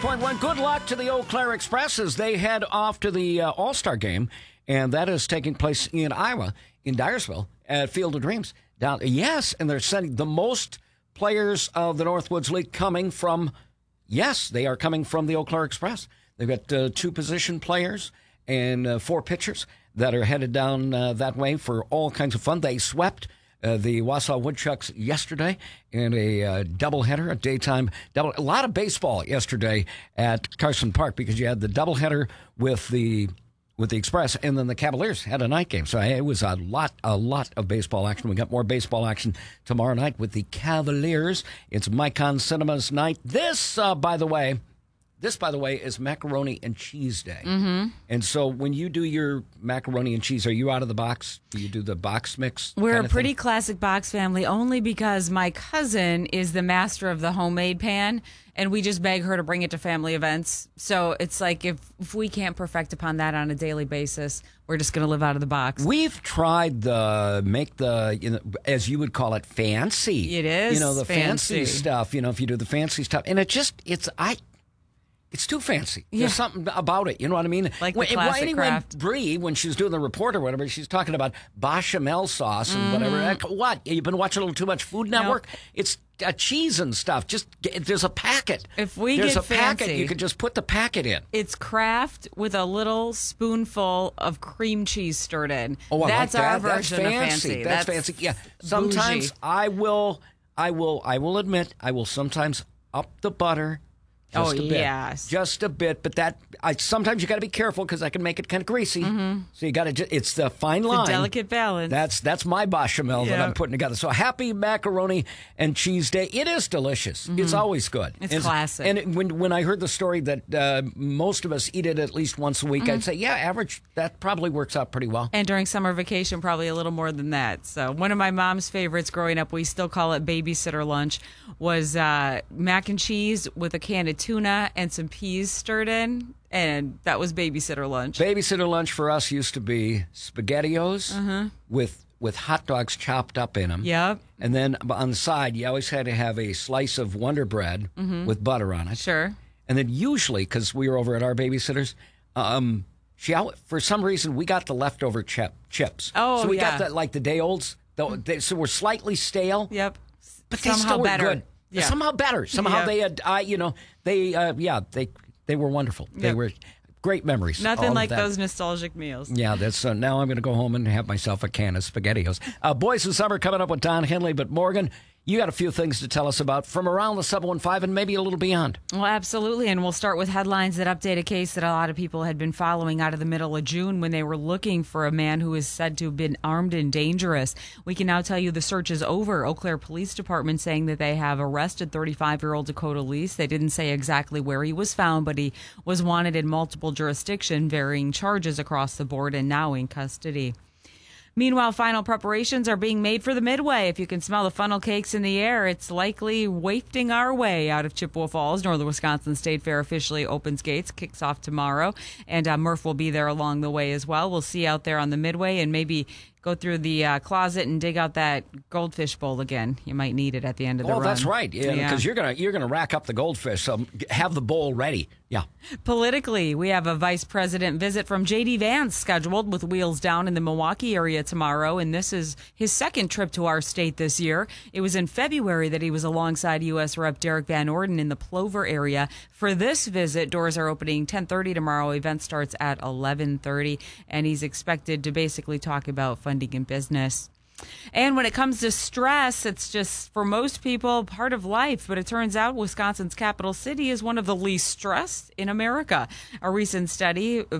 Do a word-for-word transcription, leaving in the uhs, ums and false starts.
point one. Good luck to the Eau Claire Express as they head off to the uh, All-Star game, and that is taking place in Iowa, in Dyersville, at Field of Dreams. Down, yes, and they're sending the most players of the Northwoods League coming from, yes, they are coming from the Eau Claire Express. They've got uh, two position players and uh, four pitchers that are headed down uh, that way for all kinds of fun. They swept Uh, the Wausau Woodchucks yesterday in a uh, doubleheader, a daytime double. A lot of baseball yesterday at Carson Park because you had the doubleheader with the with the Express, and then the Cavaliers had a night game. So it was a lot, a lot of baseball action. We got more baseball action tomorrow night with the Cavaliers. It's Micon Cinemas night. This, uh, by the way. This, by the way, is macaroni and cheese day. Mm-hmm. And so when you do your macaroni and cheese, are you out of the box? Do you do the box mix? We're kind a of pretty thing? classic box family only because my cousin is the master of the homemade pan, and we just beg her to bring it to family events. So it's like if, if we can't perfect upon that on a daily basis, we're just going to live out of the box. We've tried the, make the, you know, as you would call it, fancy. It is You know, the fancy, fancy. stuff, you know, if you do the fancy stuff. And it just, it's, I... It's too fancy. Yeah. There's something about it. You know what I mean? Like the when, classic anyway, craft. Bree, when she was doing the report or whatever, she's talking about bechamel sauce and whatever. Mm-hmm. What? You've been watching a little too much Food Network? It's uh, cheese and stuff. Just get, there's a packet. If we there's get a packet, fancy- you could just put the packet in. It's Kraft with a little spoonful of cream cheese stirred in. Oh, I That's like our that. That's version fancy. of fancy. That's, fancy. Yeah. Sometimes bougie. I will, I will, I will admit, I will sometimes up the butter. Just Oh, a bit. yes. Just a bit, but that I sometimes you got to be careful because I can make it kind of greasy. Mm-hmm. So you got to. It's the fine line. It's a delicate balance. That's that's my bechamel that Yeah. I'm putting together. So happy macaroni and cheese day. It is delicious. Mm-hmm. It's always good. It's classic. And it, when when I heard the story that uh, most of us eat it at least once a week, Mm-hmm. I'd say, yeah, average. That probably works out pretty well. And during summer vacation, probably a little more than that. So one of my mom's favorites growing up, we still call it babysitter lunch, was uh, mac and cheese with a can of tuna and some peas stirred in. And that was babysitter lunch. Babysitter lunch for us used to be SpaghettiOs Uh-huh. with with hot dogs chopped up in them. Yep. And then on the side, you always had to have a slice of Wonder Bread with butter on it. Sure. And then usually, because we were over at our babysitters, um, she al- for some reason we got the leftover chip, chips. Oh, so we yeah. got the, like the day olds. The, they, so we're slightly stale. Yep. But they Somehow still were better. good. Yeah. Somehow better. Somehow Yeah. they had, I, you know, they, uh, yeah, they they were wonderful. They Yep. were great memories. all Nothing of like that. those nostalgic meals. Yeah, that's uh, now I'm going to go home and have myself a can of SpaghettiOs. Uh, Boys of Summer coming up with Don Henley, but Morgan, you got a few things to tell us about from around the seven one five and maybe a little beyond. Well, absolutely. And we'll start with headlines that update a case that a lot of people had been following out of the middle of June when they were looking for a man who is said to have been armed and dangerous. We can now tell you the search is over. Eau Claire Police Department saying that they have arrested thirty-five-year-old Dakota Lease. They didn't say exactly where he was found, but he was wanted in multiple jurisdictions, varying charges across the board, and now in custody. Meanwhile, final preparations are being made for the Midway. If you can smell the funnel cakes in the air, it's likely wafting our way out of Chippewa Falls. Northern Wisconsin State Fair officially opens gates, kicks off tomorrow, and uh, Murph will be there along the way as well. We'll see you out there on the Midway and maybe go through the uh, closet and dig out that goldfish bowl again. You might need it at the end of the Oh, run. that's right. Yeah, Yeah. because you're gonna you're gonna rack up the goldfish. So have the bowl ready. Yeah. Politically, we have a vice president visit from J D. Vance scheduled with wheels down in the Milwaukee area tomorrow, and this is his second trip to our state this year. It was in February that he was alongside U S. Rep Derek Van Orden in the Plover area. For this visit, doors are opening ten thirty tomorrow. Event starts at eleven thirty, and he's expected to basically talk about funding and business. And when it comes to stress, it's just, for most people, part of life. But it turns out Wisconsin's capital city is one of the least stressed in America. A recent study